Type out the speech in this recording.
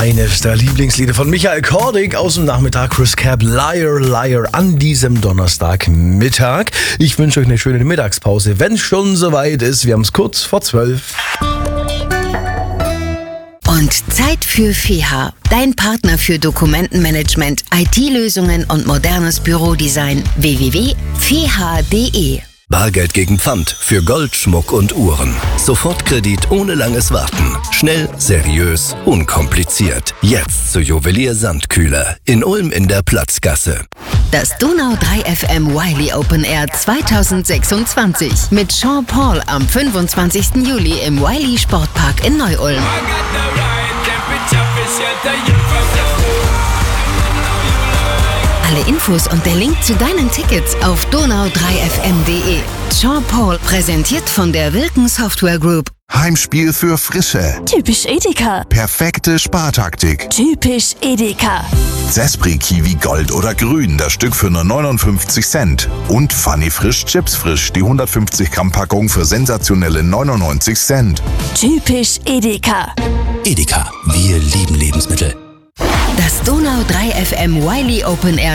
Eines der Lieblingslieder von Michael Kordig aus dem Nachmittag, Chris Cap, Liar, Liar, an diesem Donnerstagmittag. Ich wünsche euch eine schöne Mittagspause, wenn es schon soweit ist. Wir haben es kurz vor 12. Und Zeit für FEHA, dein Partner für Dokumentenmanagement, IT-Lösungen und modernes Bürodesign. www.feha.de. Bargeld gegen Pfand für Gold, Schmuck und Uhren. Sofortkredit ohne langes Warten. Schnell, seriös, unkompliziert. Jetzt zu Juwelier Sandkühler in Ulm in der Platzgasse. Das Donau 3 FM Wiley Open Air 2026 mit Sean Paul am 25. Juli im Wiley Sportpark in Neu-Ulm. Alle Infos und der Link zu deinen Tickets auf donau3fm.de. Sean Paul präsentiert von der Wilken Software Group. Heimspiel für Frische. Typisch Edeka. Perfekte Spartaktik. Typisch Edeka. Zespri Kiwi Gold oder Grün, das Stück für nur 59 Cent. Und Funny Frisch Chips Frisch, die 150 Gramm Packung für sensationelle 99 Cent. Typisch Edeka. Edeka, wir lieben Lebensmittel. Das Donau 3 FM Wiley Open Air